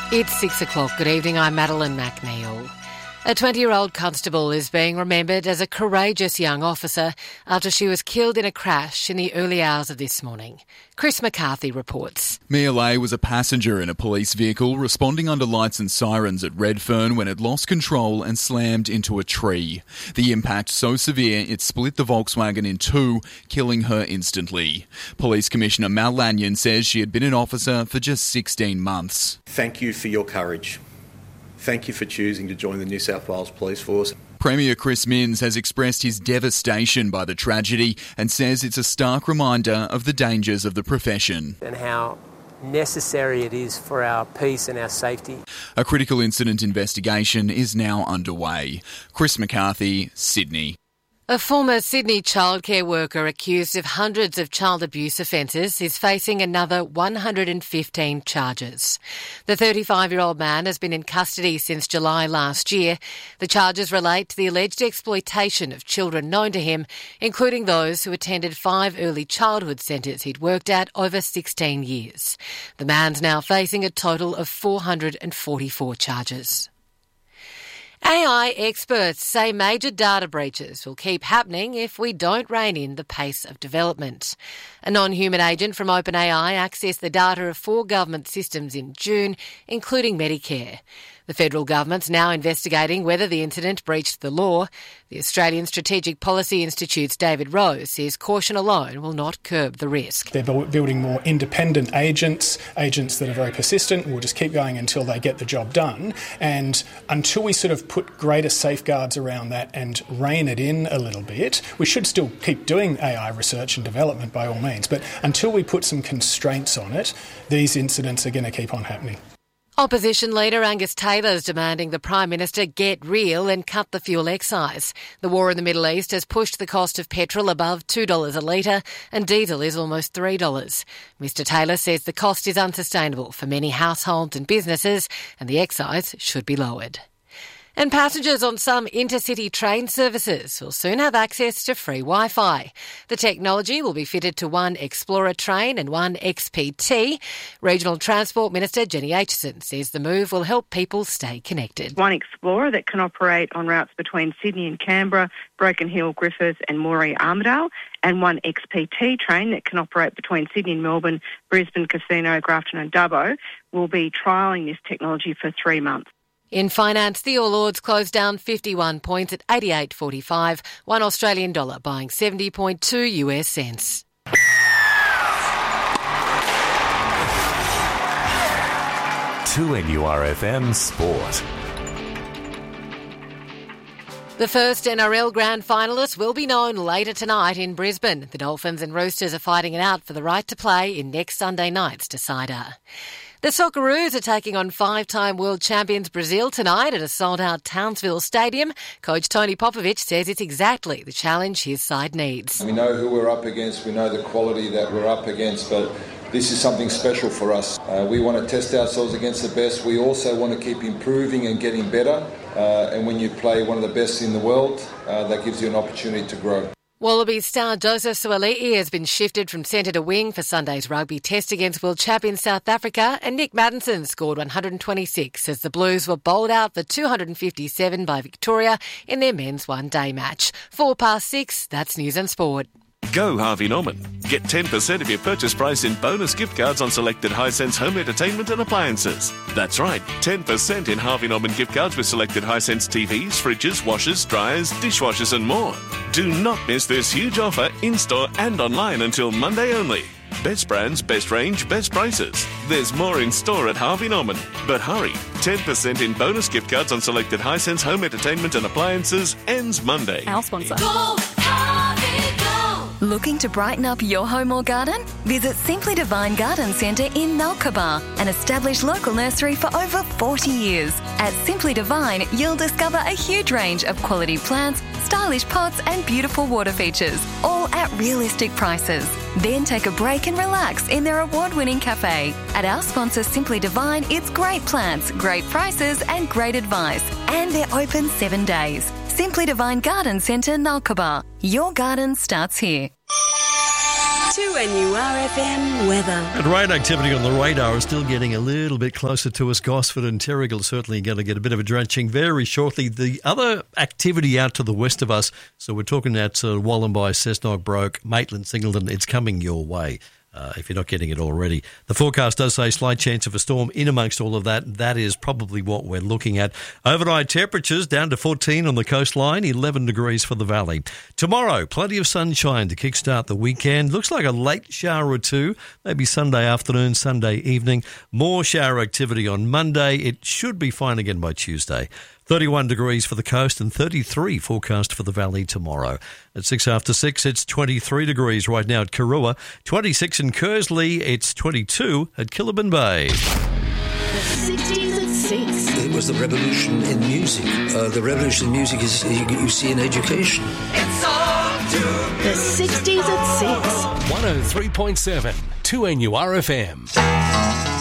It's 6 o'clock. Good evening, I'm Madeline McNeil. A 20-year-old constable is being remembered as a courageous young officer after she was killed in a crash in the early hours of this morning. Chris McCarthy reports. Mia Lay was a passenger in a police vehicle responding under lights and sirens at Redfern when it lost control and slammed into a tree. The impact so severe it split the Volkswagen in two, killing her instantly. Police Commissioner Mal Lanyon says she had been an officer for just 16 months. Thank you for your courage. Thank you for choosing to join the New South Wales Police Force. Premier Chris Minns has expressed his devastation by the tragedy and says it's a stark reminder of the dangers of the profession. And how necessary it is for our peace and our safety. A critical incident investigation is now underway. Chris McCarthy, Sydney. A former Sydney childcare worker accused of hundreds of child abuse offences is facing another 115 charges. The 35-year-old man has been in custody since July last year. The charges relate to the alleged exploitation of children known to him, including those who attended 5 early childhood centres he'd worked at over 16 years. The man's now facing a total of 444 charges. AI experts say major data breaches will keep happening if we don't rein in the pace of development. A non-human agent from OpenAI accessed the data of 4 government systems in June, including Medicare. The federal government's now investigating whether the incident breached the law. The Australian Strategic Policy Institute's David Rose says caution alone will not curb the risk. They're building more independent agents that are very persistent and will just keep going until they get the job done. And until we sort of put greater safeguards around that and rein it in a little bit, we should still keep doing AI research and development by all means. But until we put some constraints on it, these incidents are going to keep on happening. Opposition leader Angus Taylor is demanding the Prime Minister get real and cut the fuel excise. The war in the Middle East has pushed the cost of petrol above $2 a litre and diesel is almost $3. Mr Taylor says the cost is unsustainable for many households and businesses and the excise should be lowered. And passengers on some intercity train services will soon have access to free Wi-Fi. The technology will be fitted to one Explorer train and one XPT. Regional Transport Minister Jenny Aitchison says the move will help people stay connected. One Explorer that can operate on routes between Sydney and Canberra, Broken Hill, Griffith and Moree Armidale, and one XPT train that can operate between Sydney and Melbourne, Brisbane, Casino, Grafton and Dubbo will be trialling this technology for 3 months. In finance, the All Ords closed down 51 points at 88.45, $1 Australian dollar buying 70.2 US cents. To NURFM Sport. The first NRL Grand Finalists will be known later tonight in Brisbane. The Dolphins and Roosters are fighting it out for the right to play in next Sunday night's decider. The Socceroos are taking on 5-time world champions Brazil tonight at a sold-out Townsville Stadium. Coach Tony Popovic says it's exactly the challenge his side needs. We know who we're up against, we know the quality that we're up against, but this is something special for us. We want to test ourselves against the best. We also want to keep improving and getting better. And when you play one of the best in the world, that gives you an opportunity to grow. Wallabies star Joseph Suaalii has been shifted from centre to wing for Sunday's rugby test against world champion South Africa, and Nick Maddinson scored 126 as the Blues were bowled out for 257 by Victoria in their men's one-day match. 6:04, that's News and Sport. Go Harvey Norman. Get 10% of your purchase price in bonus gift cards on selected Hisense home entertainment and appliances. That's right, 10% in Harvey Norman gift cards with selected Hisense TVs, fridges, washers, dryers, dishwashers and more. Do not miss this huge offer in-store and online until Monday only. Best brands, best range, best prices. There's more in store at Harvey Norman. But hurry, 10% in bonus gift cards on selected Hisense home entertainment and appliances ends Monday. Our sponsor. Go, Harvey, go! Looking to brighten up your home or garden? Visit Simply Divine Garden Centre in Nalkaba, an established local nursery for over 40 years. At Simply Divine, you'll discover a huge range of quality plants, stylish pots and beautiful water features, all at realistic prices. Then take a break and relax in their award-winning cafe. At our sponsor Simply Divine, it's great plants, great prices and great advice. And they're open 7 days. Simply Divine Garden Centre, Nalkaba. Your garden starts here. 2NURFM weather. And rain activity on the radar is still getting a little bit closer to us. Gosford and Terrigal certainly going to get a bit of a drenching very shortly. The other activity out to the west of us, so we're talking at Wallenby, Cessnock, Broke, Maitland, Singleton, it's coming your way. If you're not getting it already. The forecast does say slight chance of a storm in amongst all of that. That is probably what we're looking at. Overnight temperatures down to 14 on the coastline, 11 degrees for the valley. Tomorrow, plenty of sunshine to kickstart the weekend. Looks like a late shower or two, maybe Sunday afternoon, Sunday evening. More shower activity on Monday. It should be fine again by Tuesday. 31 degrees for the coast and 33 forecast for the valley tomorrow. At 6 after 6, it's 23 degrees right now at Karua, 26 in Kersley, it's 22 at Killaban Bay. The 60s at 6. It was the revolution in music. The revolution in music is you see in education. It's on to the 60s at 6. 103.7 2NURFM.